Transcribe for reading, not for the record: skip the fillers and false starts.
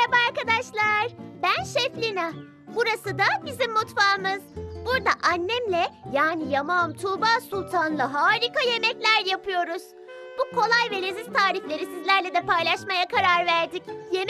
Merhaba arkadaşlar. Ben Şef Lina. Burası da bizim mutfağımız. Burada annemle yani Yamağım Tuğba Sultan'la harika yemekler yapıyoruz. Bu kolay ve leziz tarifleri sizlerle de paylaşmaya karar verdik.